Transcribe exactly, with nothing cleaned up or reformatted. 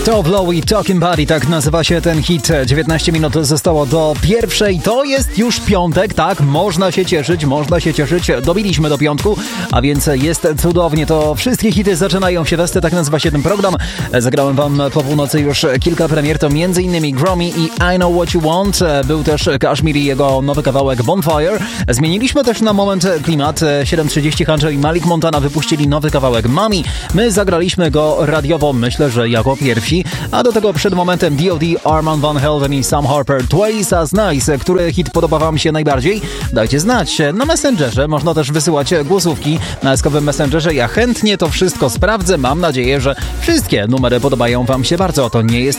To Blowy Talking Body, tak nazywa się ten hit. dziewiętnaście minut zostało do pierwszej. To jest już piątek, tak? Można się cieszyć, można się cieszyć. Dobiliśmy do piątku, a więc jest cudownie. To wszystkie hity zaczynają się westy, tak nazywa się ten program. Zagrałem wam po północy już kilka premier, to m.in. Gromi i I Know What You Want. Był też Kashmir i jego nowy kawałek Bonfire. Zmieniliśmy też na moment klimat. siedem trzydzieści Hunter i Malik Montana wypuścili nowy kawałek Mami. My zagraliśmy go radiowo, myślę, że jako pierwsi. A do tego przed momentem D O D, Armand Van Helden i Sam Harper, Twice as Nice. Który hit podoba wam się najbardziej? Dajcie znać. Na Messengerze można też wysyłać głosówki na eskowym Messengerze. Ja chętnie to wszystko sprawdzę. Mam nadzieję, że wszystkie numery podobają wam się bardzo. To nie jest